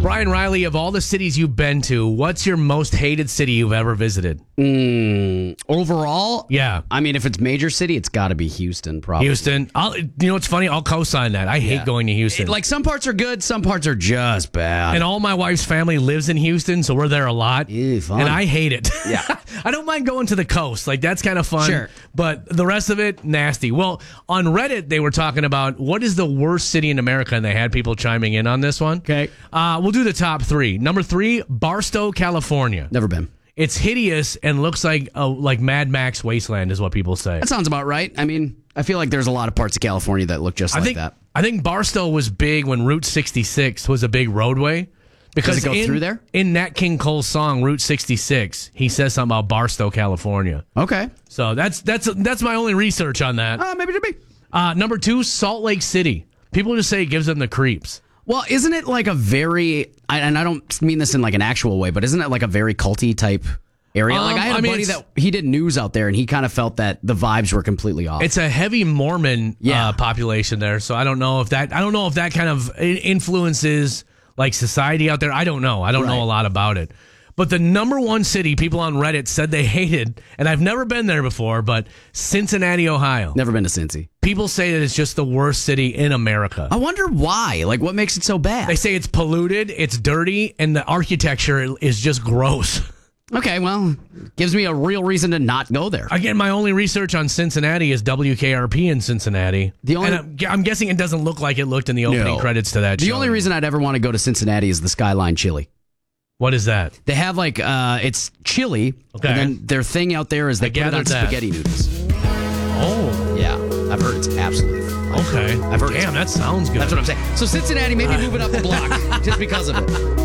Brian Riley, of all the cities you've been to, what's your most hated city you've ever visited? Overall? Yeah. I mean, if it's major city, it's got to be Houston, probably. Houston. You know what's funny? I'll co-sign that. I hate going to Houston. Like, some parts are good, some parts are just bad. And all my wife's family lives in Houston, so we're there a lot. Ew, fun. And I hate it. Yeah. I don't mind going to the coast. Like, that's kind of fun. Sure. But the rest of it, nasty. Well, on Reddit, they were talking about what is the worst city in America, and they had people chiming in on this one. Okay. We'll do the top 3. Number 3, Barstow, California. Never been. It's hideous and looks like Mad Max wasteland is what people say. That sounds about right. I mean, I feel like there's a lot of parts of California that look just like that. I think Barstow was big when Route 66 was a big roadway. Because Does it go through there? In Nat King Cole's song Route 66, he says something about Barstow, California. Okay. So that's my only research on that. Maybe to be. Number 2, Salt Lake City. People just say it gives them the creeps. Well, isn't it like a very, and I don't mean this in like an actual way, but isn't it like a very culty type area? Like, I had a buddy that he did news out there, and he kind of felt that the vibes were completely off. It's a heavy Mormon population there, so I don't know if that kind of influences like society out there. I don't know. I don't know a lot about it. But the number 1 city people on Reddit said they hated, and I've never been there before, but Cincinnati, Ohio. Never been to Cincy. People say that it's just the worst city in America. I wonder why. Like, what makes it so bad? They say it's polluted, it's dirty, and the architecture is just gross. Okay, well, gives me a real reason to not go there. Again, my only research on Cincinnati is WKRP in Cincinnati. And I'm guessing it doesn't look like it looked in the opening credits to that show. The only reason I'd ever want to go to Cincinnati is the Skyline Chili. What is that? They have like, it's chili. Okay. And then their thing out there is they put it on spaghetti noodles. Oh. Yeah. I've heard it's absolutely fun. Okay. I've heard Damn, that sounds good. That's what I'm saying. So Cincinnati, maybe move it up the block just because of it.